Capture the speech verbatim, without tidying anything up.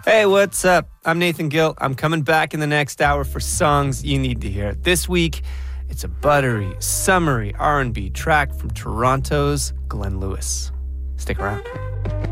Hey, what's up? I'm Nathan Gill. I'm coming back in the next hour for songs you need to hear. This week, it's a buttery, summery R and B track from Toronto's Glenn Lewis. Stick around.